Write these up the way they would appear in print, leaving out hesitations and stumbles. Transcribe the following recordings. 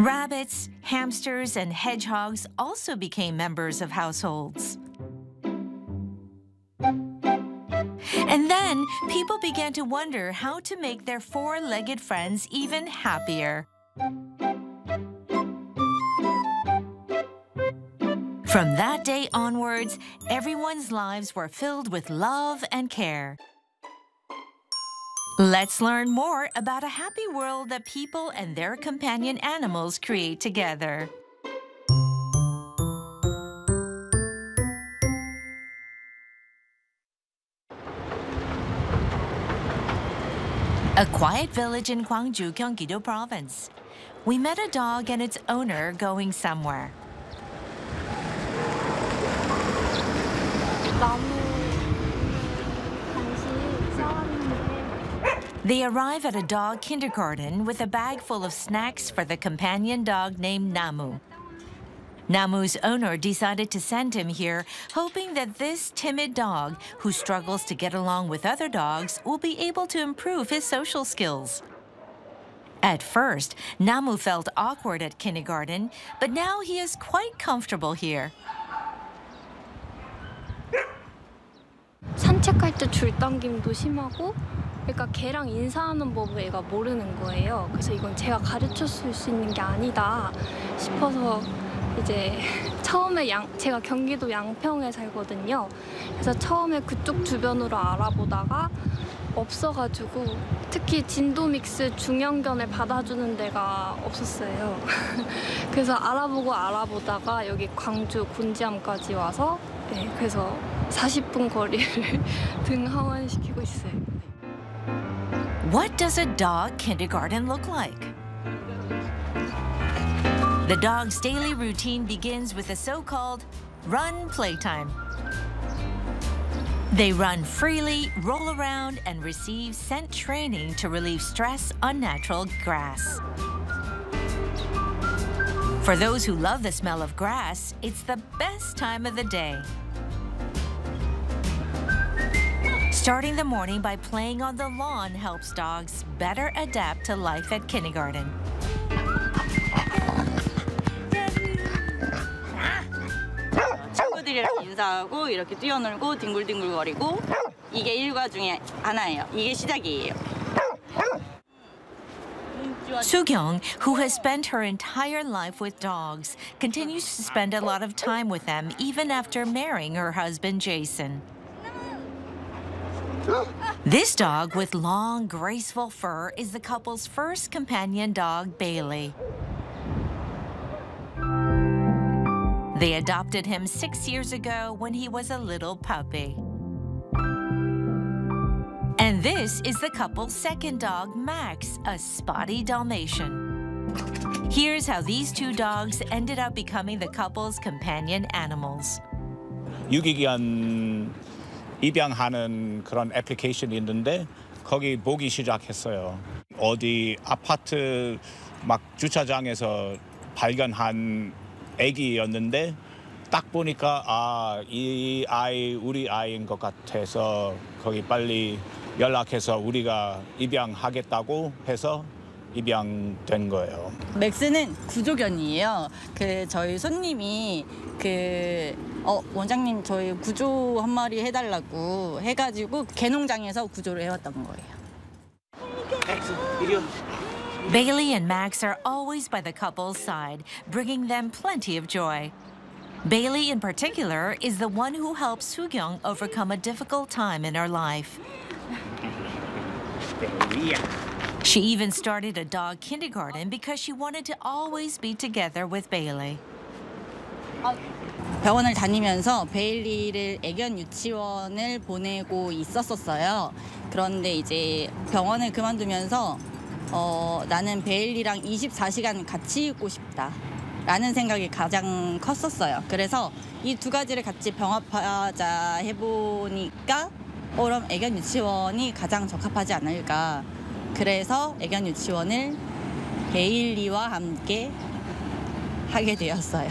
Rabbits, hamsters, and hedgehogs also became members of households. And then people began to wonder how to make their four-legged friends even happier. From that day onwards, everyone's lives were filled with love and care. Let's learn more about a happy world that people and their companion animals create together. A quiet village in Gwangju, Gyeonggi-do Province. We met a dog and its owner going somewhere. They arrive at a dog kindergarten with a bag full of snacks for the companion dog named Namu. Namu's owner decided to send him here, hoping that this timid dog, who struggles to get along with other dogs, will be able to improve his social skills. At first, Namu felt awkward at kindergarten, but now he is quite comfortable here. 산책할 때 줄당김도 심하고, 그러니까 걔랑 인사하는 법을 애가 모르는 거예요. 그래서 이건 제가 가르쳐 줄 수 있는 게 아니다 싶어서 이제 처음에 제가 경기도 양평에 살거든요. 그래서 처음에 그쪽 주변으로 알아보다가 없어가지고 특히 진도믹스 중형견을 받아주는 데가 없었어요. 그래서 알아보다가 여기 광주 곤지암까지 와서 그래서 40분 거리를 등하원시키고 있어요. What does a dog kindergarten look like? The dog's daily routine begins with a so-called run playtime. They run freely, roll around, and receive scent training to relieve stress on natural grass. For those who love the smell of grass, it's the best time of the day. Starting the morning by playing on the lawn helps dogs better adapt to life at kindergarten. 친구들이랑 인사하고 이렇게 뛰어놀고 뒹굴뒹굴거리고 이게 일과 중에 하나예요. 이게 시작이에요. Soo-kyung, who has spent her entire life with dogs, continues to spend a lot of time with them even after marrying her husband, Jason. This dog with long, graceful fur is the couple's first companion dog, Bailey. They adopted him 6 years ago when he was a little puppy. And this is the couple's second dog, Max, a spotty Dalmatian. Here's how these two dogs ended up becoming the couple's companion animals. 유기견 입양하는 그런 애플리케이션이 있는데 거기 보기 시작했어요. 어디 아파트 막 주차장에서 발견한 애기였는데 딱 보니까 이 아이 우리 아이인 것 같아서 거기 빨리 연락해서 우리가 입양하겠다고 해서 입양된 거예요. 맥스는 구조견이에요. 저희 손님이 원장님 저희 구조 한 마리 해달라고 해가지고 개농장에서 구조를 해왔던 거예요. Bailey and Max are always by the couple's side, bringing them plenty of joy. Bailey, in particular, is the one who helps Soo-kyung overcome a difficult time in her life. She even started a dog kindergarten because she wanted to always be together with Bailey. 병원을 다니면서 베일리를 애견 유치원을 보내고 있었어요. 그런데 이제 병원을 그만두면서 나는 베일리랑 24시간 같이 있고 싶다라는 생각이 가장 컸었어요. 그래서 이 두 가지를 같이 병합하자 해보니까 그럼 애견 유치원이 가장 적합하지 않을까. 그래서 애견 유치원을 베일리와 함께 하게 되었어요.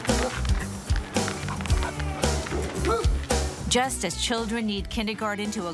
Just as children need kindergarten to